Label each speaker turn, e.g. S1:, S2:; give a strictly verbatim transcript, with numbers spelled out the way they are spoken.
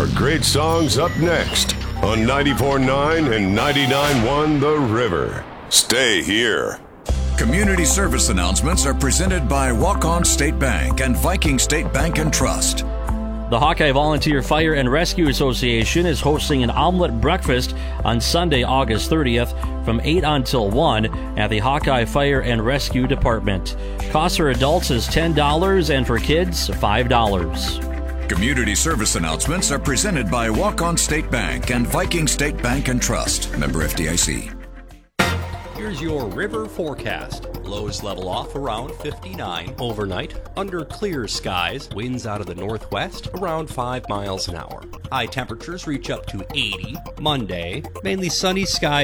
S1: more great songs up next on ninety-four point nine and ninety-nine point one The River. Stay here.
S2: Community service announcements are presented by Walk-On State Bank and Viking State Bank and Trust.
S3: The Hawkeye Volunteer Fire and Rescue Association is hosting an omelet breakfast on Sunday, August thirtieth from eight until one at the Hawkeye Fire and Rescue Department. Cost for adults is ten dollars and for kids, five dollars.
S2: Community service announcements are presented by Walk-On State Bank and Viking State Bank and Trust. Member F D I C.
S4: Here's your river forecast. Lows level off around fifty-nine overnight. Under clear skies, winds out of the northwest around five miles an hour. High temperatures reach up to eighty. Monday, mainly sunny skies.